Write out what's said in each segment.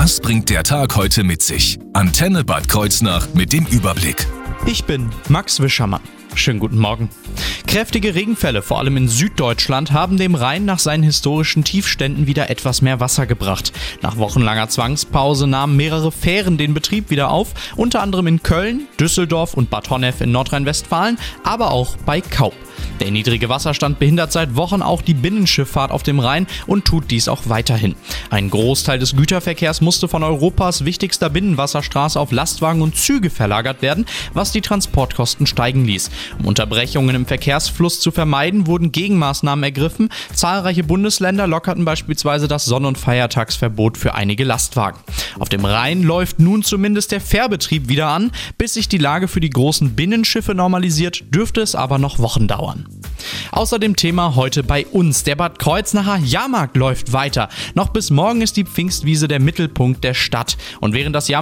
Was bringt der Tag heute mit sich? Antenne Bad Kreuznach mit dem Überblick. Ich bin Max Wischermann. Schönen guten Morgen. Kräftige Regenfälle, vor allem in Süddeutschland, haben dem Rhein nach seinen historischen Tiefständen wieder etwas mehr Wasser gebracht. Nach wochenlanger Zwangspause nahmen mehrere Fähren den Betrieb wieder auf, unter anderem in Köln, Düsseldorf und Bad Honnef in Nordrhein-Westfalen, aber auch bei Kaub. Der niedrige Wasserstand behindert seit Wochen auch die Binnenschifffahrt auf dem Rhein und tut dies auch weiterhin. Ein Großteil des Güterverkehrs musste von Europas wichtigster Binnenwasserstraße auf Lastwagen und Züge verlagert werden, was die Transportkosten steigen ließ. Um Unterbrechungen im Verkehrsfluss zu vermeiden, wurden Gegenmaßnahmen ergriffen. Zahlreiche Bundesländer lockerten beispielsweise das Sonn- und Feiertagsverbot für einige Lastwagen. Auf dem Rhein läuft nun zumindest der Fährbetrieb wieder an. Bis sich die Lage für die großen Binnenschiffe normalisiert, dürfte es aber noch Wochen dauern. Außerdem Thema heute bei uns. Der Bad Kreuznacher Jahrmarkt läuft weiter. Noch bis morgen ist die Pfingstwiese der Mittelpunkt der Stadt. Und während des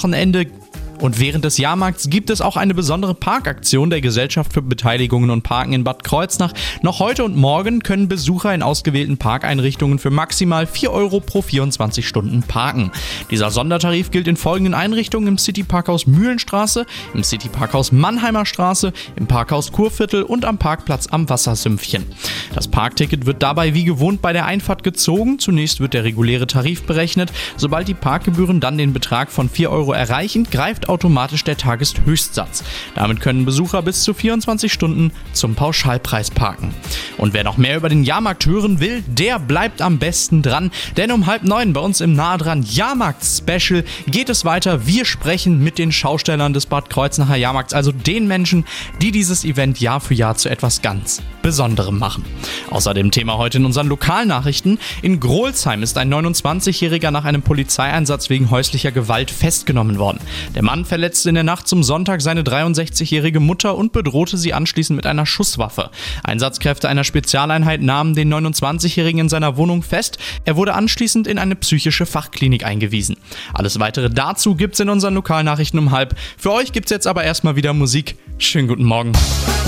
Jahrmarkts gibt es auch eine besondere Parkaktion der Gesellschaft für Beteiligungen und Parken in Bad Kreuznach. Noch heute und morgen können Besucher in ausgewählten Parkeinrichtungen für maximal 4 Euro pro 24 Stunden parken. Dieser Sondertarif gilt in folgenden Einrichtungen: im City-Parkhaus Mühlenstraße, im City-Parkhaus Mannheimer Straße, im Parkhaus Kurviertel und am Parkplatz am Wassersümpfchen. Das Parkticket wird dabei wie gewohnt bei der Einfahrt gezogen. Zunächst wird der reguläre Tarif berechnet. Sobald die Parkgebühren dann den Betrag von 4 Euro erreichen, greift automatisch der Tageshöchstsatz. Damit können Besucher bis zu 24 Stunden zum Pauschalpreis parken. Und wer noch mehr über den Jahrmarkt hören will, der bleibt am besten dran, denn um 8:30 bei uns im Nah dran Jahrmarkt-Special geht es weiter. Wir sprechen mit den Schaustellern des Bad Kreuznacher Jahrmarkts, also den Menschen, die dieses Event Jahr für Jahr zu etwas ganz Besonderem machen. Außerdem Thema heute in unseren Lokalnachrichten: In Grolsheim ist ein 29-Jähriger nach einem Polizeieinsatz wegen häuslicher Gewalt festgenommen worden. Der Mann verletzte in der Nacht zum Sonntag seine 63-jährige Mutter und bedrohte sie anschließend mit einer Schusswaffe. Einsatzkräfte einer Spezialeinheit nahmen den 29-Jährigen in seiner Wohnung fest. Er wurde anschließend in eine psychische Fachklinik eingewiesen. Alles weitere dazu gibt's in unseren Lokalnachrichten um 12:30. Für euch gibt's jetzt aber erstmal wieder Musik. Schönen guten Morgen.